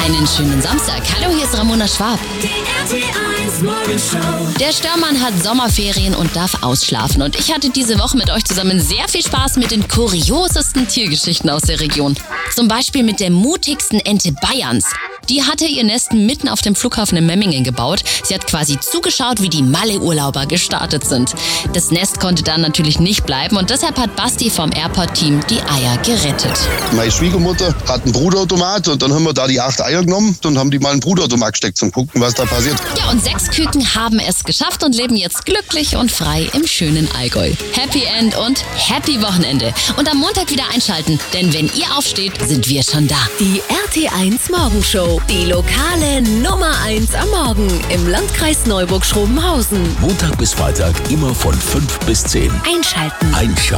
Einen schönen Samstag. Hallo, hier ist Ramona Schwab. Die RT1 Morgenshow. Der Störmann hat Sommerferien und darf ausschlafen. Und ich hatte diese Woche mit euch zusammen sehr viel Spaß mit den kuriosesten Tiergeschichten aus der Region. Zum Beispiel mit der mutigsten Ente Bayerns. Die hatte ihr Nest mitten auf dem Flughafen in Memmingen gebaut. Sie hat quasi zugeschaut, wie die Malle-Urlauber gestartet sind. Das Nest konnte dann natürlich nicht bleiben und deshalb hat Basti vom Airport-Team die Eier gerettet. Meine Schwiegermutter hat einen Brutautomat und dann haben wir da die 8 Eier genommen und haben die mal in den Brutautomat gesteckt zum gucken, was da passiert. Ja, und 6 Küken haben es geschafft und leben jetzt glücklich und frei im schönen Allgäu. Happy End und Happy Wochenende. Und am Montag wieder einschalten, denn wenn ihr aufsteht, sind wir schon da. Die RT1 Morgenshow. Die lokale Nummer 1 am Morgen im Landkreis Neuburg-Schrobenhausen. Montag bis Freitag immer von 5 bis 10. Einschalten.